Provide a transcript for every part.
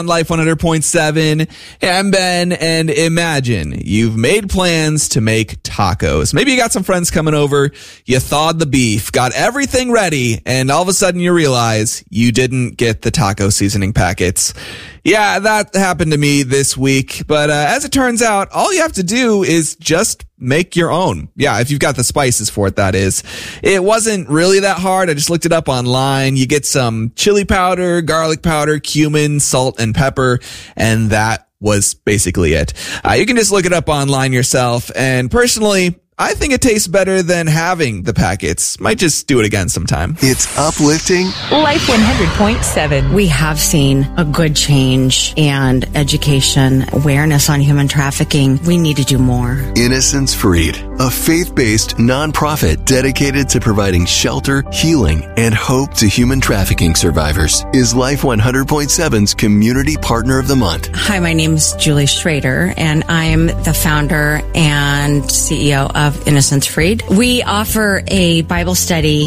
on Life 100.7. Hey, I'm Ben, and imagine you've made plans to make tacos. Maybe you got some friends coming over, you thawed the beef, got everything ready, and all of a sudden you realize you didn't get the taco seasoning packets. Yeah, that happened to me this week, but as it turns out, all you have to do is just make your own. Yeah, if you've got the spices for it, that is. It wasn't really that hard. I just looked it up online. You get some chili powder, garlic powder, cumin, salt, and pepper, and that was basically it. You can just look it up online yourself, and personally, I think it tastes better than having the packets. Might just do it again sometime. It's uplifting. Life 100.7. We have seen a good change and education, awareness on human trafficking. We need to do more. Innocence Freed, a faith-based nonprofit dedicated to providing shelter, healing, and hope to human trafficking survivors, is Life 100.7's Community Partner of the Month. Hi, my name is Julie Schrader, and I'm the founder and CEO of Innocence Freed. We offer a Bible study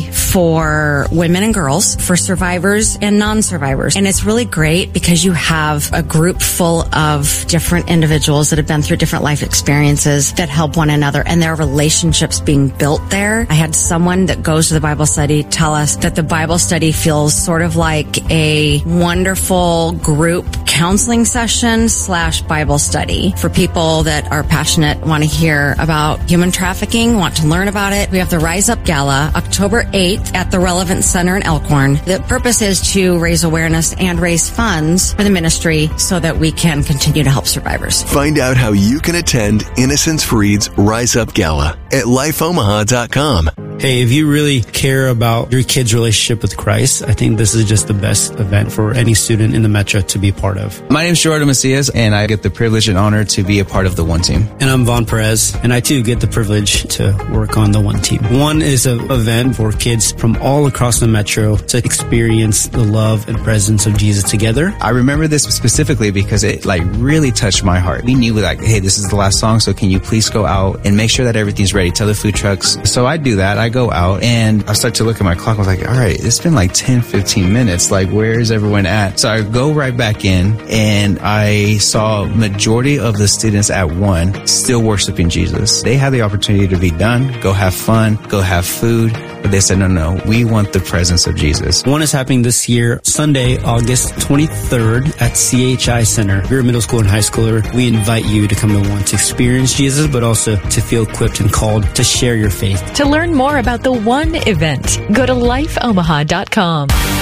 for women and girls, for survivors and non-survivors. And it's really great because you have a group full of different individuals that have been through different life experiences that help one another, and there are relationships being built there. I had someone that goes to the Bible study tell us that the Bible study feels sort of like a wonderful group counseling session / Bible study for people that are passionate, want to hear about human trafficking, want to learn about it. We have the Rise Up Gala, October 8th at the Relevant Center in Elkhorn. The purpose is to raise awareness and raise funds for the ministry so that we can continue to help survivors. Find out how you can attend Innocence Freed's Rise Up Gala at lifeomaha.com. Hey, if you really care about your kid's relationship with Christ, I think this is just the best event for any student in the Metro to be a part of. My name is Gerardo Macias, and I get the privilege and honor to be a part of the One Team. And I'm Vaughn Perez, and I too get the privilege to work on the One Team. One is an event for kids from all across the Metro to experience the love and presence of Jesus together. I remember this specifically because it really touched my heart. We knew hey, this is the last song, so can you please go out and make sure that everything's ready? Tell the food trucks. So I do that. I go out and I start to look at my clock. I was like, all right, it's been 10, 15 minutes. Where is everyone at? So I go right back in and I saw majority of the students at one still worshiping Jesus. They had the opportunity to be done, go have fun, go have food. But they said, no, we want the presence of Jesus. One is happening this year, Sunday, August 23rd at CHI Center. If you're a middle school and high schooler, we invite you to come to One to experience Jesus, but also to feel equipped and called to share your faith. To learn more about the One event, go to lifeomaha.com.